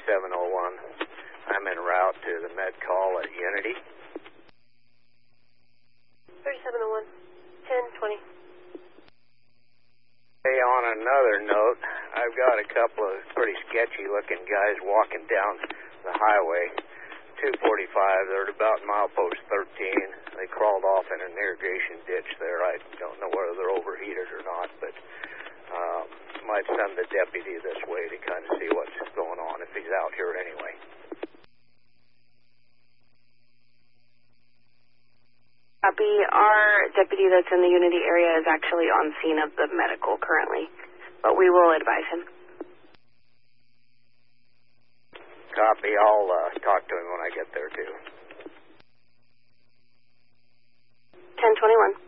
3701. I'm en route to the med call at Unity. 3701, 1020. Hey, on another note, I've got a couple of pretty sketchy-looking guys walking down the highway, 245. They're at about milepost 13. They crawled off in an irrigation ditch there. I don't know whether they're overheated or not, but might send the deputy this way to kind of see what's going on if he's out here anyway. Copy. Our deputy that's in the Unity area is actually on scene of the medical currently, but we will advise him. Copy. I'll talk to him when I get there, too. 1021.